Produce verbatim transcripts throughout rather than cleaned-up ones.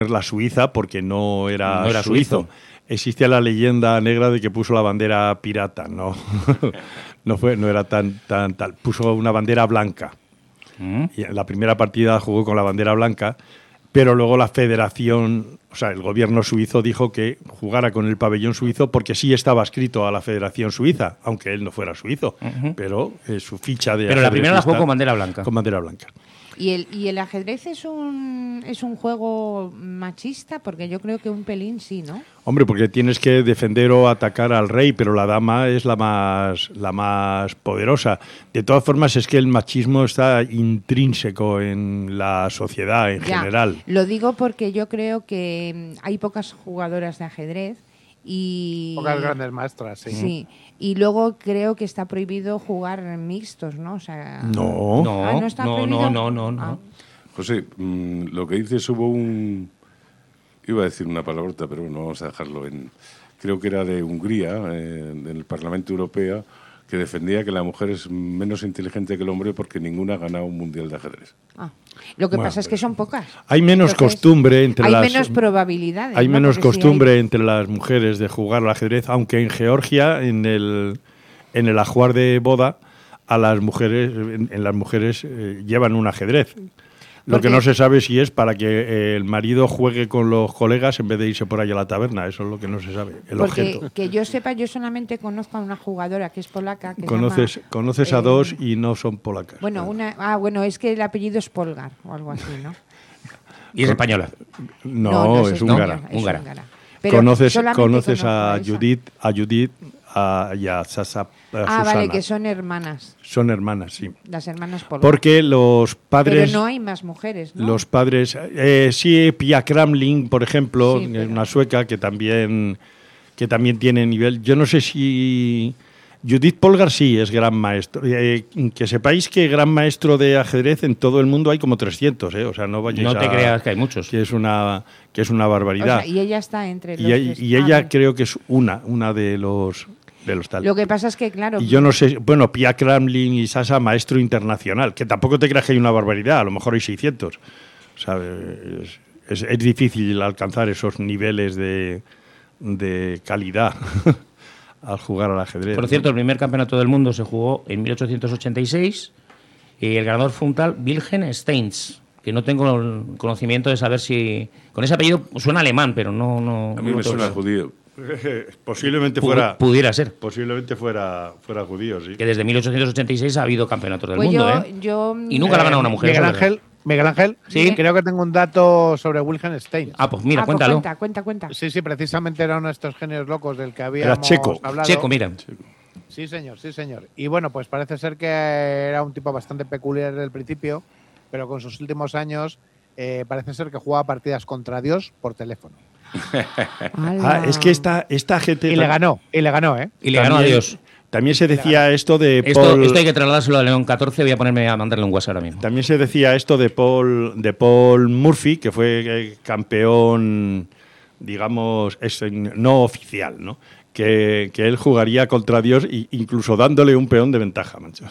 la Suiza porque no era, no era suizo. suizo. Existía la leyenda negra de que puso la bandera pirata, no, no fue, no era tan, tan tal. Puso una bandera blanca. ¿Mm? Y en la primera partida jugó con la bandera blanca, pero luego la federación, o sea, el gobierno suizo dijo que jugara con el pabellón suizo porque sí estaba escrito a la Federación Suiza, aunque él no fuera suizo, Uh-huh. pero eh, su ficha de Pero la primera la jugó ajedrecista- con bandera blanca. Con bandera blanca. ¿Y el, ¿Y el ajedrez es un, es un juego machista? Porque yo creo que un pelín sí, ¿no? Hombre, porque tienes que defender o atacar al rey, pero la dama es la más, la más poderosa. De todas formas, es que el machismo está intrínseco en la sociedad en Ya, general. Lo digo porque yo creo que mm, hay pocas jugadoras de ajedrez y... Pocas grandes maestras, sí. Sí, y luego creo que está prohibido jugar mixtos, ¿no? O sea, No. No, Ah, ¿no está no, prohibido? no, no, no, no. Ah. José, mmm, lo que dices, hubo un... Iba a decir una palabrota, pero bueno, vamos a dejarlo en... Creo que era de Hungría, eh, en el Parlamento Europeo, que defendía que la mujer es menos inteligente que el hombre porque ninguna ha ganado un mundial de ajedrez. Ah. Lo que Bueno, pasa es que son pocas. Hay menos Entonces, costumbre entre hay las... menos probabilidades. Hay ¿no? menos Porque si costumbre hay- entre las mujeres de jugar al ajedrez, aunque en Georgia, en el, en el ajuar de boda, a las mujeres, en, en las mujeres eh, llevan un ajedrez. Lo Porque- que no se sabe si es para que eh, el marido juegue con los colegas en vez de irse por ahí a la taberna. Eso es lo que no se sabe, el Porque objeto. que yo sepa, yo solamente conozco a una jugadora que es polaca. Que se Conoces, llama, conoces a eh, dos y no son polacas. Bueno, una, ah, bueno, es que el apellido es Polgar o algo así, ¿no? Y es española. No, sé, es húngara. es húngara. húngara. Pero Conoces, solamente conoces conozco a esa. Judith, a Judith a, y a Sasa, a Ah, Susana. vale, que son hermanas, Son hermanas, sí. las hermanas Polgar. Porque los padres... Pero no hay más mujeres, ¿no? Los padres, eh, sí, Pia Kramling, por ejemplo, Sí, pero- una sueca que también, que también tiene nivel. Yo no sé si Judith Polgar sí es gran maestro. Eh, que sepáis que gran maestro de ajedrez en todo el mundo hay como trescientos, ¿eh? O sea, no vayáis No te a- creas que hay muchos. que es una que es una O barbaridad. sea, y ella está entre los y, ella- tres. y Ah, ella vale. creo que es una, una de los de los tal. Lo que pasa es que, claro... Y yo no sé, bueno, Pia Kramling y Sasa, maestro internacional, que tampoco te creas que hay una barbaridad, a lo mejor hay seiscientos. O sea, es, es- es difícil alcanzar esos niveles de, de calidad al jugar al ajedrez. Por cierto, el primer campeonato del mundo se jugó en mil ochocientos ochenta y seis y el ganador fue un tal Wilhelm Steins, que no tengo el conocimiento de saber si... Con ese apellido suena alemán, pero no... no A mí no me tengo- suena judío. Posiblemente Pu- fuera, Pudiera ser. posiblemente fuera, fuera judío, sí. Que desde mil ochocientos ochenta y seis ha habido campeonatos del Pues mundo, yo, ¿eh? yo... Y nunca la ha ganado una Eh, mujer. Miguel eso es verdad. Ángel, Miguel Ángel, Sí. creo que tengo un dato sobre Wilhelm Stein. Ah, pues mira, Ah, pues cuéntalo. cuenta, cuenta, cuenta. Sí, sí, precisamente era uno de estos genios locos del que habíamos Era checo. hablado. Checo, mira. Sí, señor, sí, señor. Y bueno, pues parece ser que era un tipo bastante peculiar desde el principio, pero con sus últimos años eh, parece ser que jugaba partidas contra Dios por teléfono. Ah, es que esta, esta gente... Y le ganó, y le ganó, ¿eh? Y le ganó a también- Dios. También se decía esto de Esto, Paul... esto hay que trasladárselo a León catorce. Voy a ponerme a mandarle un WhatsApp ahora mismo. También se decía esto de Paul, de Paul Murphy, que fue eh, campeón, digamos, es, no oficial, ¿no? Que, que él jugaría contra Dios e incluso dándole un peón de ventaja, mancho.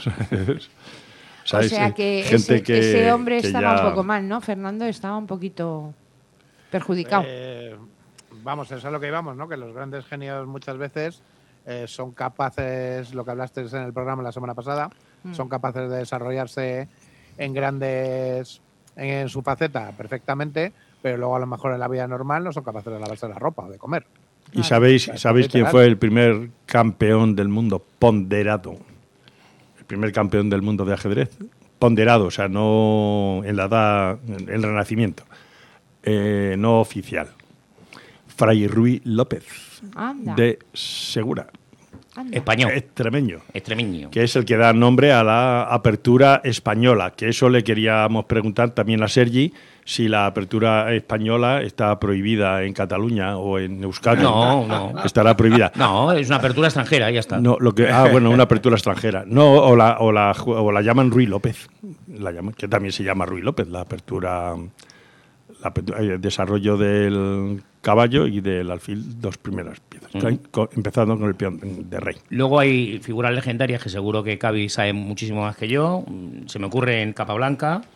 O ¿Sabes? sea que, Gente ese, que- ese hombre que estaba ya- un poco mal, ¿no? Fernando estaba un poquito perjudicado. Eh, vamos, eso es lo que íbamos, ¿no? Que los grandes genios muchas veces eh, son capaces, lo que hablaste en el programa la semana pasada, Mm. son capaces de desarrollarse en grandes, en su faceta perfectamente, pero luego a lo mejor en la vida normal no son capaces de lavarse la ropa o de comer. ¿Y sabéis, Claro. sabéis quién Literal. fue el primer campeón del mundo ponderado? El primer campeón del mundo de ajedrez. Ponderado, o sea, no en la edad, en el Renacimiento. Eh, no oficial. Fray Ruy López, Anda, de Segura. anda. Español. Extremeño. Extremeño. Que es el que da nombre a la apertura española, que eso le queríamos preguntar también a Sergi, si la apertura española está prohibida en Cataluña o en Euskadi. No, no. Estará prohibida. No, es una apertura extranjera, ya está. No, lo que, ah, bueno, una apertura extranjera. No, o la, o la, o la llaman Ruy López, la llaman, que también se llama Ruy López, la apertura, la apertura- el desarrollo del caballo y del alfil, dos primeras piezas, Ujú. con- empezando con el peón de rey. Luego hay figuras legendarias que seguro que Cavi sabe muchísimo más que yo. Mm, Se me ocurre en Capablanca,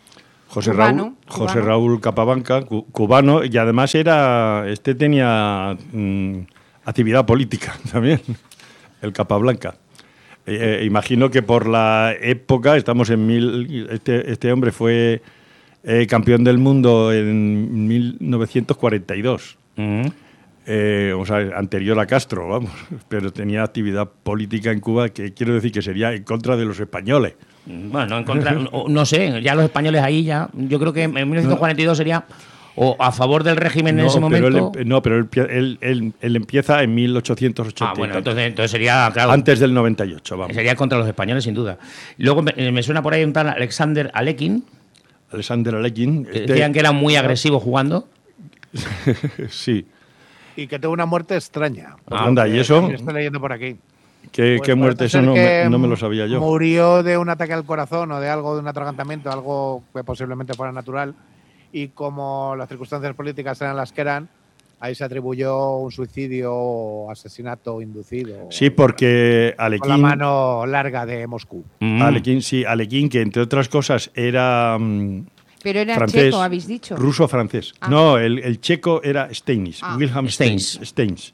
José Cubano, Raúl, José cubano. Raúl Capabanca, cu- cubano, y además era, este tenía mm, actividad política también, el Capablanca. Eh, eh, imagino que por la época, estamos en mil, este, este hombre fue eh, campeón del mundo en mil novecientos cuarenta y dos. Ujú. Eh, o sea, anterior a Castro, vamos, pero tenía actividad política en Cuba que quiero decir que sería en contra de los españoles. Bueno, no, en contra- no, no sé, ya los españoles ahí ya, yo creo que en mil novecientos cuarenta y dos sería o a favor del régimen en ese pero momento. él, em- no, pero él, empie- él- él- él empieza en mil ochocientos ochenta. Ah, bueno, y tanto. entonces, entonces sería, claro, Antes del noventa y ocho, vamos. sería contra los españoles, sin duda. Luego me, me suena por ahí un tal Alexander Alekhine, Alexander Alekhine. que este- decían que era muy agresivo jugando. sí. Y que tuvo una muerte extraña. Ah, anda, ¿y eso? También estoy leyendo por aquí. ¿Qué, Pues qué muerte? parece Eso ser no que me, no me lo sabía yo. Murió de un ataque al corazón o de algo, de un atragantamiento, algo que posiblemente fuera natural. Y como las circunstancias políticas eran las que eran, ahí se atribuyó un suicidio o asesinato inducido. Sí, porque Con la Alekhine, mano larga de Moscú. Mm. Alekhine, sí, Alekhine, que entre otras cosas era mm, Pero era francés, checo, habéis dicho. ruso-francés. Ah. No, el, el checo era Steins, Ah. Wilhelm Steins. Steins. Steins.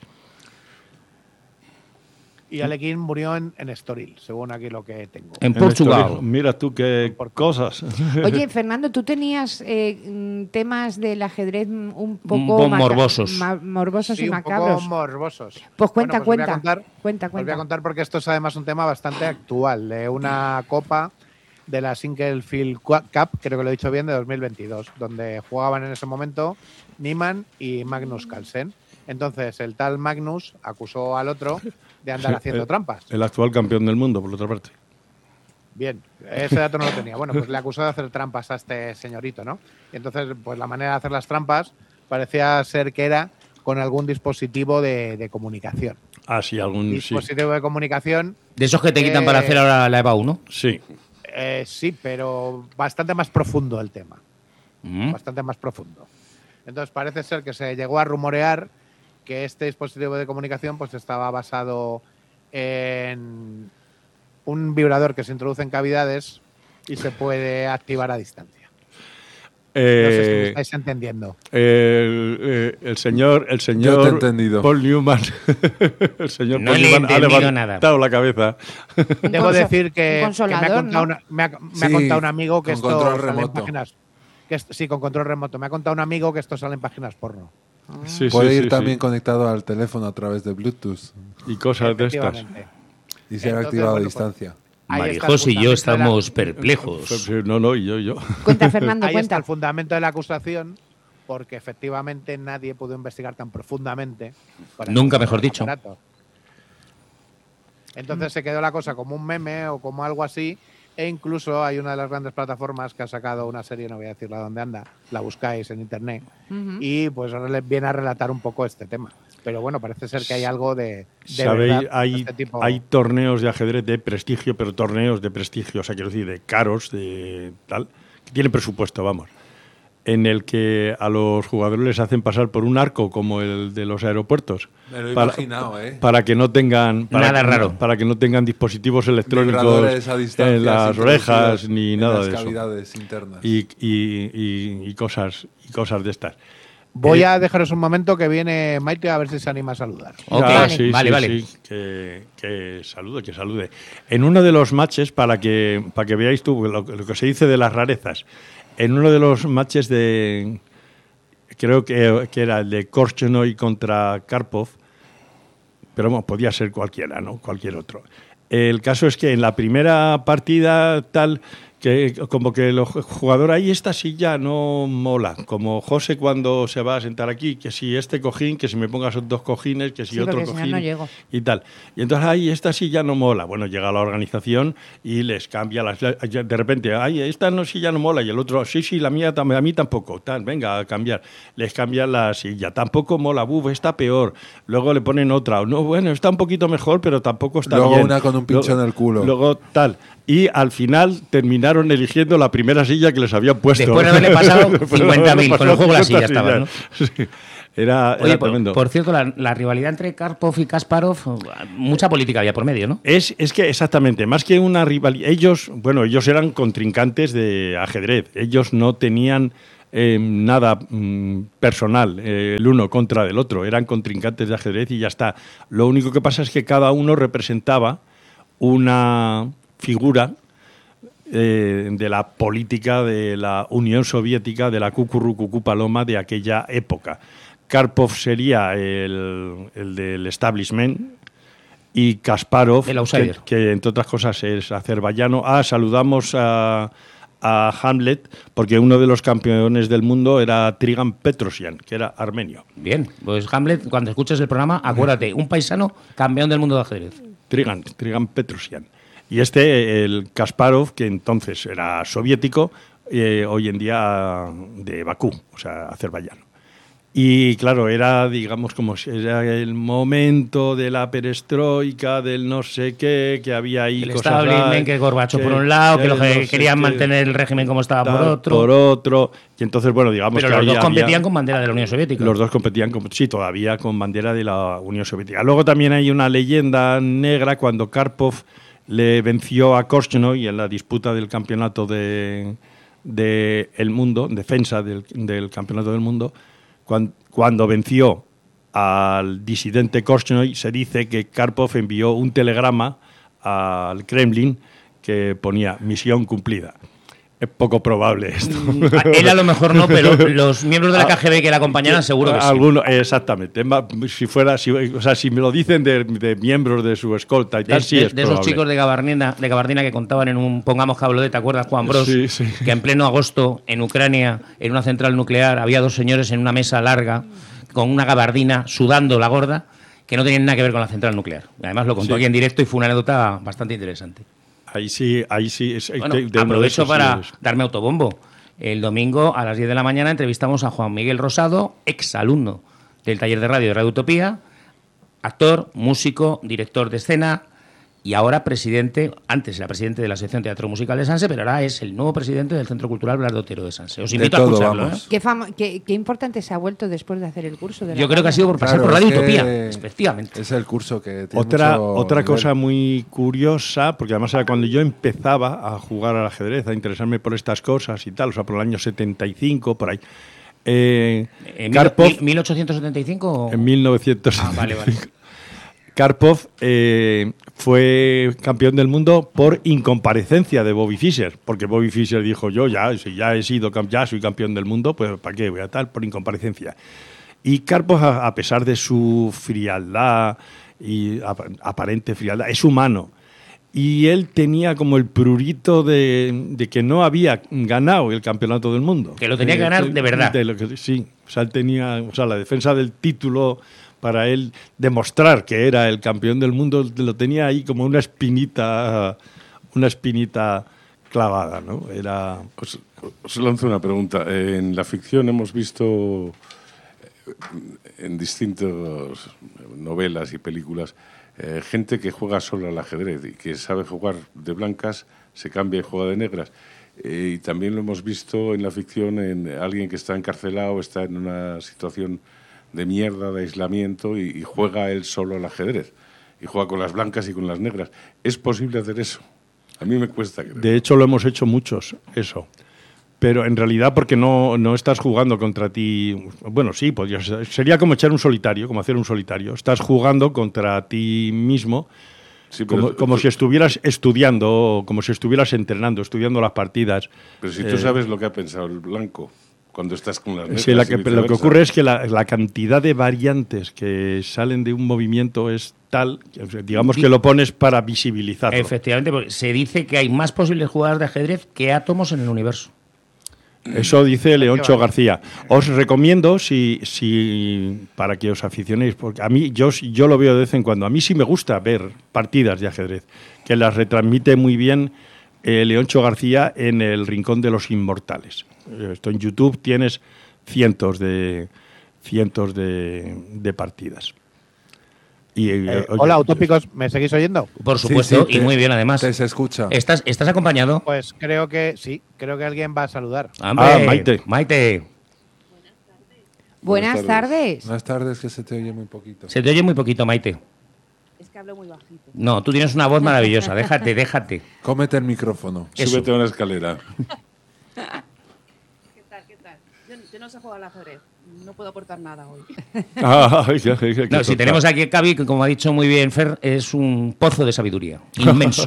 Y Alekhine murió en, en Estoril, según aquí lo que tengo. En En Portugal. Estoril. Mira tú qué cosas. Oye, Fernando, tú tenías eh, mm, temas del ajedrez mm, un poco poco maca- morbosos. ma- morbosos Sí, y un poco macabros. morbosos. Pues cuenta, Bueno, pues os voy a cuenta. contar- cuenta, Os voy a cuenta. contar porque esto es además un tema bastante actual, de una copa de la Sinquefield Cup, creo que lo he dicho bien, de dos mil veintidós, donde jugaban en ese momento Niemann y Magnus Carlsen. Entonces, el tal Magnus acusó al otro de andar haciendo el, trampas. El actual campeón del mundo, por otra parte. Bien, ese dato no lo tenía. Bueno, pues le acusó de hacer trampas a este señorito, ¿no? Y entonces, pues la manera de hacer las trampas parecía ser que era con algún dispositivo de, de comunicación. Ah, sí, algún. Sí. Dispositivo de comunicación, De esos que te quitan Eh, para hacer ahora la EVA uno. Sí. eh, sí, pero bastante más profundo el tema. Mm. Bastante más profundo. Entonces parece ser que se llegó a rumorear que este dispositivo de comunicación pues estaba basado en un vibrador que se introduce en cavidades y se puede activar a distancia. No sé si me Eh, estáis entendiendo. el, eh, el señor, el Yo señor te he entendido. Paul Newman, el señor No Paul le he Newman ha entendido levantado la cabeza. Un Debo conso- decir un que, que me, ha consolador, contado ¿no? una- me ha- me ha Sí, contado un amigo que con esto control sale en remoto. páginas. Que est- sí, con control remoto. Me ha contado un amigo que esto sale en páginas porno. Sí, Puede sí, ir sí, también sí. conectado al teléfono a través de Bluetooth Y cosas de estas. Efectivamente. y ser Entonces, activado bueno, a distancia. Ahí María está el José y yo fundamento de la- estamos perplejos. Sí, No, no, y yo, yo. Cuenta, Fernando, Ahí está cuenta. el fundamento de la acusación, porque efectivamente nadie pudo investigar tan profundamente. para Nunca encontrar mejor el dicho. aparato. Entonces se quedó la cosa como un meme o como algo así, e incluso hay una de las grandes plataformas que ha sacado una serie, no voy a decirla dónde anda, la buscáis en internet, Ujú. y pues ahora les viene a relatar un poco este tema. Pero bueno, parece ser que hay algo de, de Sabéis, verdad en hay, este tipo. hay torneos de ajedrez de prestigio, pero torneos de prestigio, o sea, quiero decir, de caros, de tal, que tienen presupuesto, vamos, en el que a los jugadores les hacen pasar por un arco como el de los aeropuertos. Me lo he para, imaginado, ¿eh? Para que no tengan para Nada que- raro. para que no tengan dispositivos electrónicos Vibradores a distancia, en las orejas introducidos ni en nada las de eso. cavidades internas. Y, y, y, y cosas y cosas de estas. Voy Eh, a dejaros un momento que viene Maite a ver si se anima a saludar. Ok, Ah, vale, sí, vale, sí, vale. sí, que, que salude, que salude. En uno de los matches, para que, para que veáis tú lo, lo que se dice de las rarezas, en uno de los matches de, creo que, que era el de Korchnoi contra Karpov, pero bueno, podía ser cualquiera, ¿no? Cualquier otro. El caso es que en la primera partida tal, que como que el jugador ahí esta silla no mola, como José cuando se va a sentar aquí, que si este cojín, que si me pongas dos cojines, que si Sí, otro porque si no, cojín no llego. y tal. Y entonces ahí esta silla no mola. Bueno, llega la organización y les cambia las, de repente, ay, esta no silla no mola y el otro, sí, sí, la mía tam- a mí tampoco, tal, venga a cambiar. Les cambian la silla, tampoco mola, buf, está peor. Luego le ponen otra, no, bueno, está un poquito mejor, pero tampoco está Luego bien. una con un pincho Luego- en el culo. Luego tal. Y al final terminaron terminaron eligiendo la primera silla que les habían puesto. Después de haberle pasado Después de cincuenta mil, haberle con el juego de la cincuenta silla estaban, sillas. Sí. Era, Oye, era por, tremendo. por cierto, la, la rivalidad entre Karpov y Kasparov, mucha política había por medio, ¿no? Es, es que exactamente, más que una rivalidad, ellos, bueno, ellos eran contrincantes de ajedrez, ellos no tenían eh, nada mm, personal eh, el uno contra del otro, eran contrincantes de ajedrez y ya está. Lo único que pasa es que cada uno representaba una figura eh, de la política de la Unión Soviética, de la Cucurrucucú Paloma de aquella época. Karpov sería el, el del establishment y Kasparov, el outsider, que, que entre otras cosas es azerbaiyano. Ah, saludamos a, a Hamlet, porque uno de los campeones del mundo era Trigan Petrosyan, que era armenio. Bien, pues Hamlet, cuando escuches el programa, acuérdate, un paisano campeón del mundo de ajedrez. Trigan, Trigan Petrosyan. Y este, el Kasparov, que entonces era soviético, eh, hoy en día de Bakú, o sea, azerbaiyano. Y claro, era, digamos, como si era el momento de la perestroika, del no sé qué, que había ahí El cosas establishment, que Gorbachov por un lado, que los que no sé querían qué, mantener el régimen como estaba por tal, otro. Por otro. Y entonces, bueno, digamos Pero que los ahí dos competían había- con bandera de la Unión Soviética. Los dos competían, con, sí, todavía con bandera de la Unión Soviética. Luego también hay una leyenda negra cuando Karpov le venció a Korchnoi en la disputa del campeonato de, de el mundo, defensa del, del campeonato del mundo. Cuando, cuando venció al disidente Korchnoi, se dice que Karpov envió un telegrama al Kremlin que ponía misión cumplida. Es poco probable esto. Él a lo mejor no, pero los miembros de la K G B que le acompañaran seguro que sí. Alguno, exactamente. Si fuera, si, o sea, si me lo dicen de, de miembros de su escolta y De, tal, sí de- es de esos probable. chicos de Gabardina, de Gabardina que contaban en un Pongamos Cablo de, ¿te acuerdas, Juan Bros? Sí, sí. Que en pleno agosto, en Ucrania, en una central nuclear, había dos señores en una mesa larga, con una gabardina, sudando la gorda, que no tenían nada que ver con la central nuclear. Además lo contó Sí. aquí en directo y fue una anécdota bastante interesante. Ahí sí, ahí sí. Es, Bueno, de- de uno de aprovecho esos para sí es. darme autobombo. El domingo a las diez de la mañana entrevistamos a Juan Miguel Rosado, exalumno del taller de radio de Radio Utopía, actor, músico, director de escena y ahora presidente, antes era presidente de la sección Teatro Musical de Sanse, pero ahora es el nuevo presidente del Centro Cultural Blas de Otero de Sanse. Os De invito a todo, escucharlo. vamos. ¿eh? Qué, fama- qué- qué importante se ha vuelto después de hacer el curso de la Yo creo que ha radio. sido por pasar Claro, por Radio es que Utopía, efectivamente. Es el curso que tiene Otra, mucho otra nivel. cosa muy curiosa, porque además era cuando yo empezaba a jugar al ajedrez, a interesarme por estas cosas y tal, o sea, por el año setenta y cinco, por ahí. Eh, ¿En mil- Karpov, mil- mil ochocientos setenta y cinco? o- en mil novecientos Ah, vale, vale. Karpov eh, fue campeón del mundo por incomparecencia de Bobby Fischer, porque Bobby Fischer dijo, yo ya, si ya he sido, cam- ya soy campeón del mundo, pues ¿para qué voy a tal? Por incomparecencia. Y Karpov, a, a pesar de su frialdad y ap- aparente frialdad, es humano. Y él tenía como el prurito de, de que no había ganado el campeonato del mundo. Que lo tenía que ganar de verdad. De lo que- sí, o sea, él tenía, o sea, la defensa del título para él demostrar que era el campeón del mundo lo tenía ahí como una espinita, una espinita clavada, ¿no? Era Os, os lanzo una pregunta. En la ficción hemos visto eh, en distintas novelas y películas eh, gente que juega solo al ajedrez y que sabe jugar de blancas, se cambia y juega de negras. Eh, y también lo hemos visto en la ficción en alguien que está encarcelado, está en una situación de mierda, de aislamiento y, y juega él solo al ajedrez. Y juega con las blancas y con las negras. ¿Es posible hacer eso? A mí me cuesta creer. De hecho, lo hemos hecho muchos, eso. Pero en realidad porque no, no estás jugando contra ti... Bueno, sí, podría ser- sería como echar un solitario, como hacer un solitario. Estás jugando contra ti mismo, Sí, pero como, tú- como tú- si estuvieras estudiando, como si estuvieras entrenando, estudiando las partidas. Pero si Eh, tú sabes lo que ha pensado el blanco cuando estás con las negras Sí, la y que- pero lo que viceversa. ocurre es que la, la cantidad de variantes que salen de un movimiento es tal, que, o sea, digamos que lo pones para visibilizarlo. Efectivamente, porque se dice que hay más posibles jugadas de ajedrez que átomos en el universo. Eso dice Leoncho García. Os recomiendo, si, si para que os aficionéis, porque a mí yo, yo lo veo de vez en cuando. A mí sí me gusta ver partidas de ajedrez, que las retransmite muy bien eh, Leoncho García en el Rincón de los Inmortales. Esto en YouTube tienes cientos de cientos de, de partidas. Y, Eh, oye, hola, Utópicos, ¿me seguís oyendo? Por supuesto, Sí, sí, y te- muy bien además. Te se escucha. ¿Estás, ¿Estás acompañado? Pues creo que sí, creo que alguien va a saludar. Hombre, Ah, Maite. Maite, Buenas Buenas tardes. Buenas tardes, que se te oye muy poquito. se te oye muy poquito, Maite. Es que hablo muy bajito. No, tú tienes una voz maravillosa. Déjate, déjate. Cómete el micrófono. Eso. Súbete a una escalera. ¿Qué tal? ¿Qué tal? Yo, yo no sé jugar al ajedrez. No puedo aportar nada hoy. Ah, ay, ay, ay, qué No, si total. tenemos aquí a Cavi, que como ha dicho muy bien Fer, es un pozo de sabiduría. Inmenso.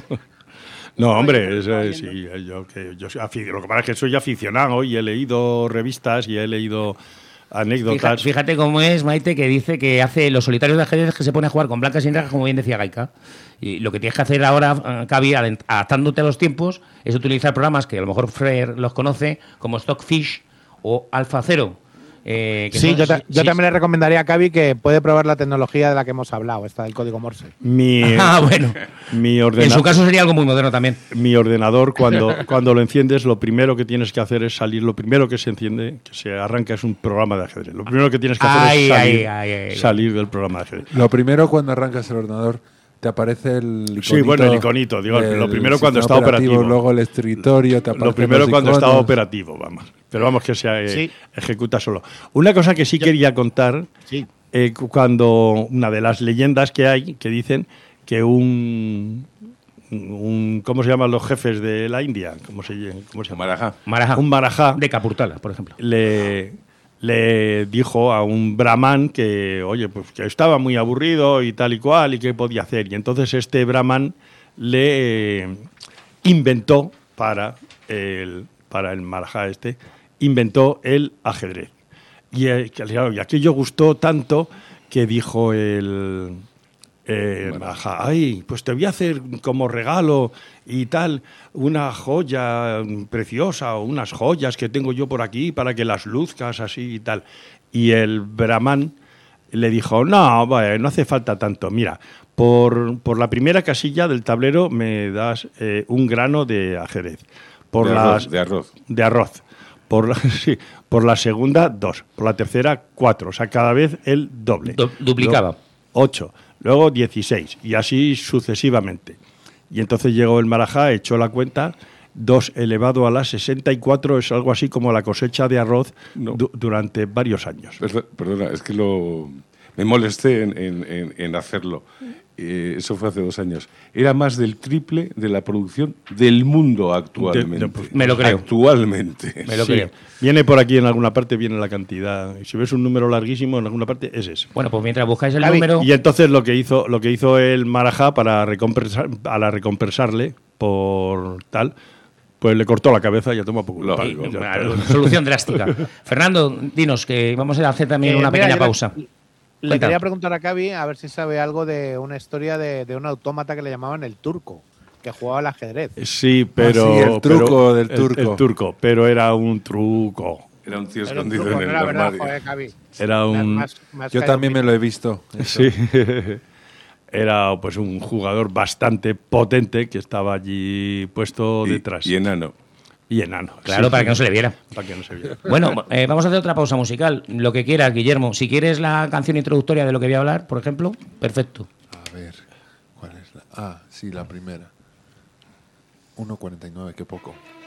No, hombre, es, eh, sí, eh, yo, que, yo soy aficionado. Lo que pasa es que soy aficionado y he leído revistas y he leído Fija- anécdotas. Fíjate cómo es Maite, que dice que hace los solitarios de ajedrez que se pone a jugar con blancas y negras, como bien decía Gaika. Y lo que tienes que hacer ahora, eh, Cavi, adent- adaptándote a los tiempos, es utilizar programas que a lo mejor Fer los conoce, como Stockfish o Alpha Zero. Eh, que Sí, son- yo, ta- yo sí, también le recomendaría a Cavi que puede probar la tecnología de la que hemos hablado, esta del código Morse. Mi, Ah, bueno. mi, En ordena- su caso sería algo muy moderno también. mi ordenador, cuando, cuando lo enciendes, lo primero que tienes que hacer es salir. Lo primero que se enciende, que se arranca, es un programa de ajedrez. Lo primero que tienes que hacer Ay, es salir, ay, ay, ay. salir del programa de ajedrez. Lo primero cuando arrancas el ordenador te aparece el iconito. Sí, bueno, el iconito, digo, lo del primero cuando sistema está operativo. Luego el escritorio, te Lo aparecen primero los cuando está iconos. operativo, vamos. Pero vamos, que se eh, Sí. ejecuta solo. Una cosa que sí quería contar, Sí. eh, cu- cuando una de las leyendas que hay, que dicen que un, un ¿cómo se llaman los jefes de la India? ¿Cómo se, lle- cómo se llama? Marajá. Marajá. Un marajá De Capurtala, por ejemplo. le, le dijo a un brahman que, oye, pues que estaba muy aburrido y tal y cual, y qué podía hacer. Y entonces este brahman le eh, inventó para el, para el marajá este, inventó el ajedrez. Y, eh, claro, y aquello gustó tanto que dijo el, eh, marajá, ay, pues te voy a hacer como regalo y tal, una joya preciosa o unas joyas que tengo yo por aquí para que las luzcas así y tal. Y el brahman le dijo, no, vale, no hace falta tanto. Mira, por, por la primera casilla del tablero me das eh, un grano de ajedrez. Por de, las, arroz, de arroz. de arroz. Por la, sí, por la segunda, dos. Por la tercera, cuatro. O sea, cada vez el doble. Du- duplicaba. Luego, ocho. Luego dieciséis. Y así sucesivamente. Y entonces llegó el marajá, echó la cuenta. Dos elevado a la sesenta y cuatro es algo así como la cosecha de arroz No. du- durante varios años. Perdo- Perdona, es que lo me molesté en, en- en- en hacerlo. Eh, eso fue hace dos años. Era más del triple de la producción del mundo actualmente. De- de- pues, me lo creo. Actualmente. Me lo Sí. creo. Viene por aquí en alguna parte, viene la cantidad. Y si ves un número larguísimo en alguna parte, es ese. Bueno, pues mientras buscáis el Javi, número... Y entonces lo que hizo, lo que hizo el marajá para recompensar, para recompensarle por tal, pues le cortó la cabeza y ya toma poco. Lo- Y- lo- bueno, solución drástica. Fernando, dinos que vamos a hacer también Eh, una mira, pequeña yo le- pausa. Le Cuenta. quería preguntar a Cavi a ver si sabe algo de una historia de, de un autómata que le llamaban el turco, que jugaba al ajedrez. Sí, pero. Ah, sí, el truco pero- del el- turco. El, turco, pero era un truco. Era un tío Era un escondido truco, en no el era verdad, armario. joder, Cavi. Era un. Más- más Yo caído también me un lo he visto. eso. Sí. Era pues un jugador bastante potente que estaba allí puesto Y- detrás. Y enano. Y enano. Claro, sí. para que no se le viera. Para que no se viera. Bueno, eh, vamos a hacer otra pausa musical. Lo que quieras, Guillermo. Si quieres la canción introductoria de lo que voy a hablar, por ejemplo, perfecto. A ver, ¿cuál es la? Ah, sí, la primera. uno cuarenta y nueve, qué poco.